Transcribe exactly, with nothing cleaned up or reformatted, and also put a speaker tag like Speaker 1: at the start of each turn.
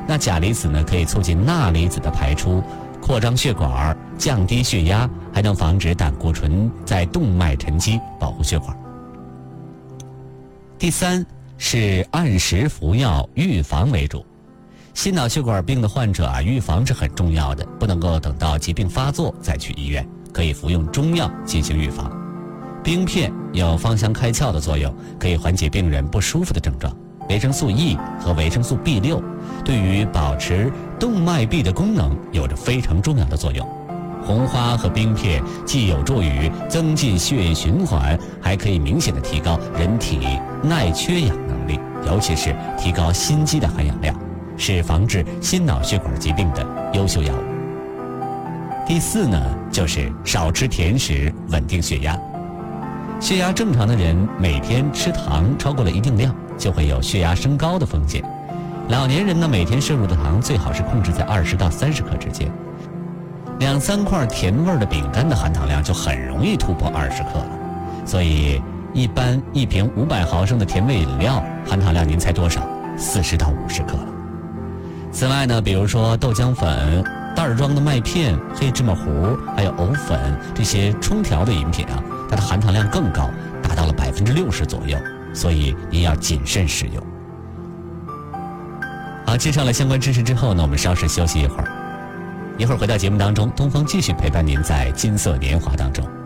Speaker 1: 那钾离子呢，可以促进钠离子的排出，扩张血管，降低血压，还能防止胆固醇在动脉沉积，保护血管。第三是按时服药，预防为主。心脑血管病的患者啊，预防是很重要的，不能够等到疾病发作再去医院，可以服用中药进行预防。冰片有芳香开窍的作用，可以缓解病人不舒服的症状。维生素 E 和维生素 B 六 对于保持动脉壁的功能有着非常重要的作用。红花和冰片既有助于增进血液循环，还可以明显的提高人体耐缺氧能力，尤其是提高心肌的含氧量，是防治心脑血管疾病的优秀药物。第四呢，就是少吃甜食，稳定血压。血压正常的人每天吃糖超过了一定量，就会有血压升高的风险。老年人呢，每天摄入的糖最好是控制在二十到三十克之间。两三块甜味的饼干的含糖量就很容易突破二十克了，所以一般一瓶五百毫升的甜味饮料含糖量您猜多少？四十到五十克了。此外呢，比如说豆浆粉、袋装的麦片、黑芝麻糊，还有藕粉这些冲调的饮品啊，它的含糖量更高，达到了百分之六十左右，所以您要谨慎使用。好，介绍了相关知识之后呢，我们稍事休息一会儿，一会儿回到节目当中，东方继续陪伴您在金色年华当中。